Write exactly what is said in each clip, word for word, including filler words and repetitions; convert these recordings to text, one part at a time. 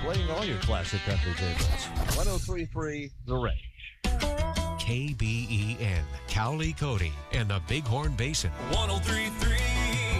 playing all your classic country favorites. one oh three point three The Range. K B E N, Cowley Cody, and the Bighorn Basin. one oh three point three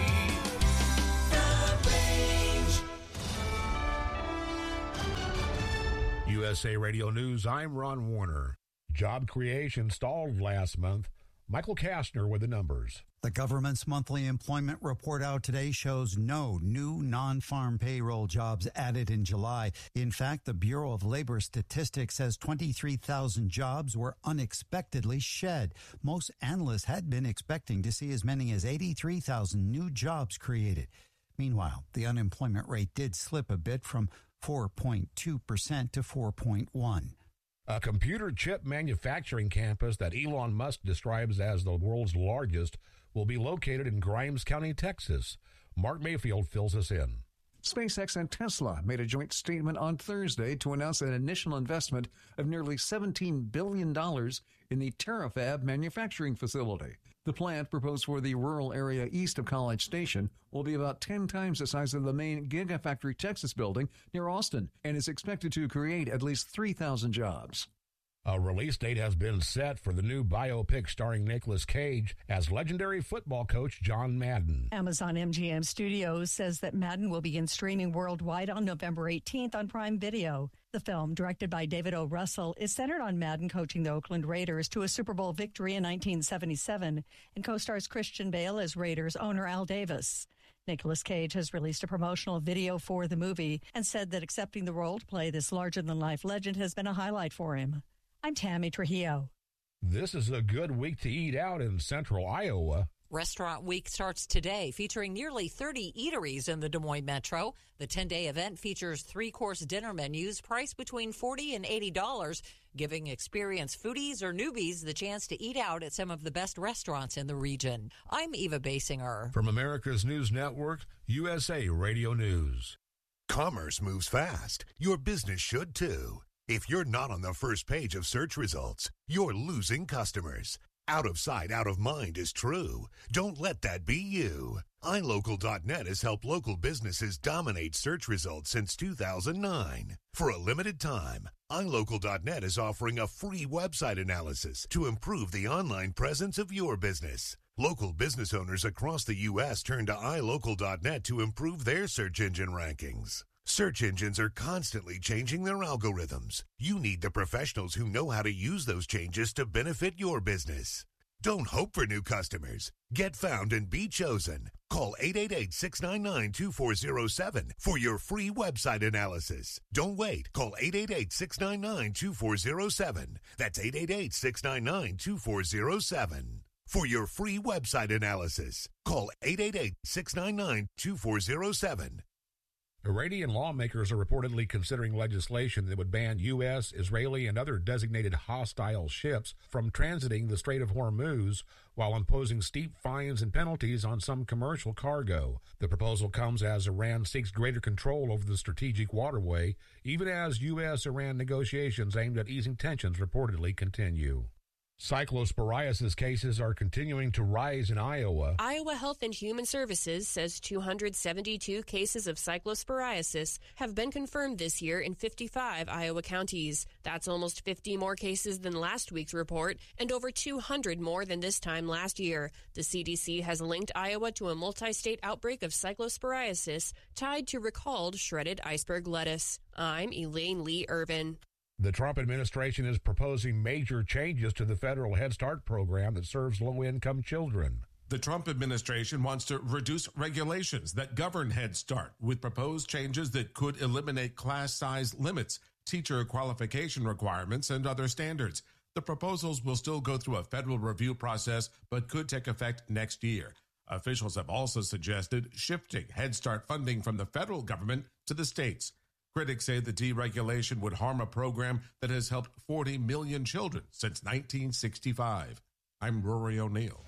The Range. U S A Radio News, I'm Ron Warner. Job creation stalled last month. Michael Kastner with the numbers. The government's monthly employment report out today shows no new non-farm payroll jobs added in July. In fact, the Bureau of Labor Statistics says twenty-three thousand jobs were unexpectedly shed. Most analysts had been expecting to see as many as eighty-three thousand new jobs created. Meanwhile, the unemployment rate did slip a bit from four point two percent to four point one. A computer chip manufacturing campus that Elon Musk describes as the world's largest will be located in Grimes County, Texas. Mark Mayfield fills us in. SpaceX and Tesla made a joint statement on Thursday to announce an initial investment of nearly seventeen billion dollars in the Terafab manufacturing facility. The plant, proposed for the rural area east of College Station, will be about ten times the size of the main Gigafactory Texas building near Austin and is expected to create at least three thousand jobs. A release date has been set for the new biopic starring Nicolas Cage as legendary football coach John Madden. Amazon M G M Studios says that Madden will begin streaming worldwide on November eighteenth on Prime Video. The film, directed by David O. Russell, is centered on Madden coaching the Oakland Raiders to a Super Bowl victory in nineteen seventy-seven and co-stars Christian Bale as Raiders owner Al Davis. Nicolas Cage has released a promotional video for the movie and said that accepting the role to play this larger-than-life legend has been a highlight for him. I'm Tammy Trujillo. This is a good week to eat out in central Iowa. Restaurant Week starts today, featuring nearly thirty eateries in the Des Moines metro. The ten-day event features three-course dinner menus priced between forty dollars and eighty dollars, giving experienced foodies or newbies the chance to eat out at some of the best restaurants in the region. I'm Eva Basinger. From America's News Network, U S A Radio News. Commerce moves fast. Your business should too. If you're not on the first page of search results, you're losing customers. Out of sight, out of mind is true. Don't let that be you. i local dot net has helped local businesses dominate search results since two thousand nine. For a limited time, i local dot net is offering a free website analysis to improve the online presence of your business. Local business owners across the U S turn to i local dot net to improve their search engine rankings. Search engines are constantly changing their algorithms. You need the professionals who know how to use those changes to benefit your business. Don't hope for new customers. Get found and be chosen. Call eight eight eight, six nine nine, two four zero seven for your free website analysis. Don't wait. Call eight eight eight, six nine nine, two four zero seven. That's eight eight eight, six nine nine, two four zero seven. For your free website analysis, call eight eight eight, six nine nine, two four zero seven. Iranian lawmakers are reportedly considering legislation that would ban U S, Israeli, and other designated hostile ships from transiting the Strait of Hormuz while imposing steep fines and penalties on some commercial cargo. The proposal comes as Iran seeks greater control over the strategic waterway, even as U S Iran negotiations aimed at easing tensions reportedly continue. Cyclosporiasis cases are continuing to rise in Iowa. Iowa Health and Human Services says two hundred seventy-two cases of cyclosporiasis have been confirmed this year in fifty-five Iowa counties. That's almost fifty more cases than last week's report and over two hundred more than this time last year. The C D C has linked Iowa to a multi-state outbreak of cyclosporiasis tied to recalled shredded iceberg lettuce. I'm Elaine Lee Irvin. The Trump administration is proposing major changes to the federal Head Start program that serves low-income children. The Trump administration wants to reduce regulations that govern Head Start with proposed changes that could eliminate class size limits, teacher qualification requirements, and other standards. The proposals will still go through a federal review process but could take effect next year. Officials have also suggested shifting Head Start funding from the federal government to the states. Critics say the deregulation would harm a program that has helped forty million children since nineteen sixty-five. I'm Rory O'Neill.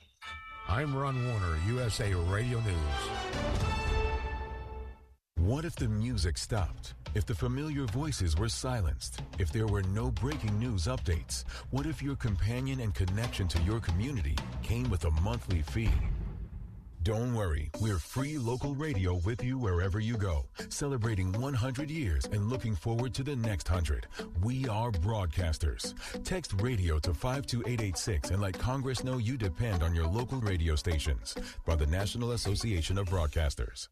I'm Ron Warner, U S A Radio News. What if the music stopped? If the familiar voices were silenced? If there were no breaking news updates? What if your companion and connection to your community came with a monthly fee? Don't worry, we're free local radio with you wherever you go, celebrating one hundred years and looking forward to the next one hundred. We are broadcasters. Text radio to five two eight eight six and let Congress know you depend on your local radio stations. By the National Association of Broadcasters.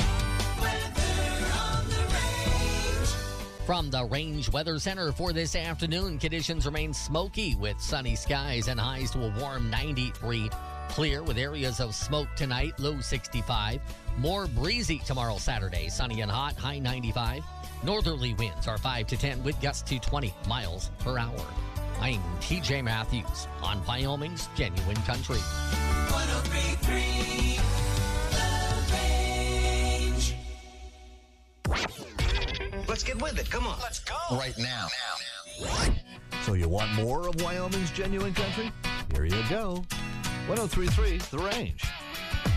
From the Range Weather Center for this afternoon, conditions remain smoky with sunny skies and highs to a warm ninety-three. Clear with areas of smoke tonight, low sixty-five. More breezy tomorrow, Saturday, sunny and hot, high ninety-five. Northerly winds are five to ten with gusts to twenty miles per hour. I'm T J Matthews on Wyoming's Genuine Country. one oh three point three The Range. Let's get with it. Come on. Let's go. Right now. So you want more of Wyoming's Genuine Country? Here you go. one oh three point three The Range.